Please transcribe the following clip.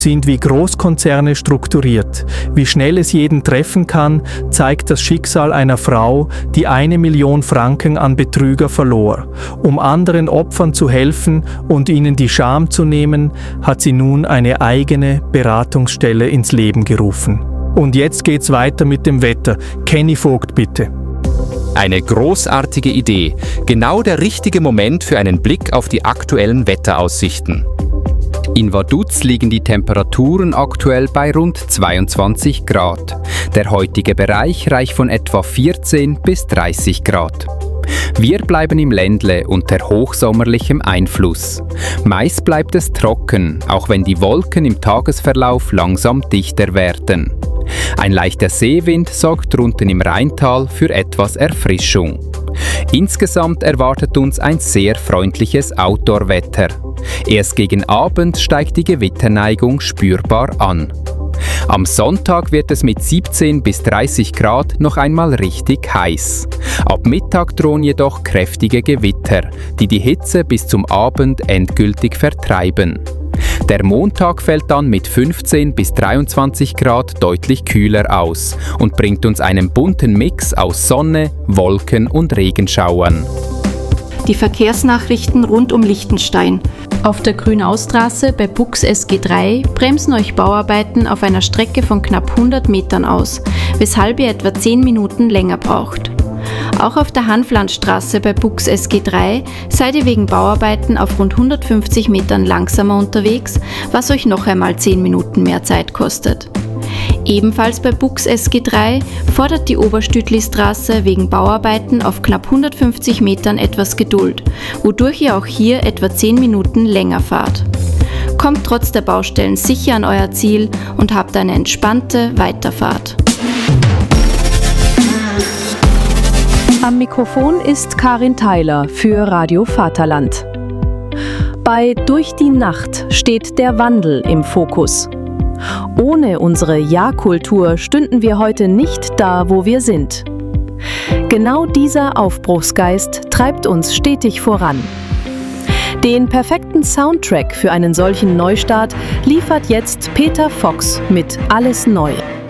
sind wie Großkonzerne strukturiert. Wie schnell es jeden treffen kann, zeigt das Schicksal einer Frau, die 1 Million Franken an Betrüger verlor. Um anderen Opfern zu helfen und ihnen die Scham zu nehmen, hat sie nun eine eigene Beratungsstelle ins Leben gerufen. Und jetzt geht's weiter mit dem Wetter. Kenny Vogt, bitte. Eine großartige Idee. Genau der richtige Moment für einen Blick auf die aktuellen Wetteraussichten. In Vaduz liegen die Temperaturen aktuell bei rund 22 Grad. Der heutige Bereich reicht von etwa 14 bis 30 Grad. Wir bleiben im Ländle unter hochsommerlichem Einfluss. Meist bleibt es trocken, auch wenn die Wolken im Tagesverlauf langsam dichter werden. Ein leichter Seewind sorgt drunten im Rheintal für etwas Erfrischung. Insgesamt erwartet uns ein sehr freundliches Outdoor-Wetter. Erst gegen Abend steigt die Gewitterneigung spürbar an. Am Sonntag wird es mit 17 bis 30 Grad noch einmal richtig heiß. Ab Mittag drohen jedoch kräftige Gewitter, die die Hitze bis zum Abend endgültig vertreiben. Der Montag fällt dann mit 15 bis 23 Grad deutlich kühler aus und bringt uns einen bunten Mix aus Sonne, Wolken und Regenschauern. Die Verkehrsnachrichten rund um Liechtenstein. Auf der Grünaustraße bei Bux SG3 bremsen euch Bauarbeiten auf einer Strecke von knapp 100 Metern aus, weshalb ihr etwa 10 Minuten länger braucht. Auch auf der Hanflandstraße bei Bux SG3 seid ihr wegen Bauarbeiten auf rund 150 Metern langsamer unterwegs, was euch noch einmal 10 Minuten mehr Zeit kostet. Ebenfalls bei Bux SG3 fordert die Oberstütli-Straße wegen Bauarbeiten auf knapp 150 Metern etwas Geduld, wodurch ihr auch hier etwa 10 Minuten länger fahrt. Kommt trotz der Baustellen sicher an euer Ziel und habt eine entspannte Weiterfahrt. Am Mikrofon ist Karin Theiler für Radio Vaterland. Bei Durch die Nacht steht der Wandel im Fokus. Ohne unsere Ja-Kultur stünden wir heute nicht da, wo wir sind. Genau dieser Aufbruchsgeist treibt uns stetig voran. Den perfekten Soundtrack für einen solchen Neustart liefert jetzt Peter Fox mit Alles neu.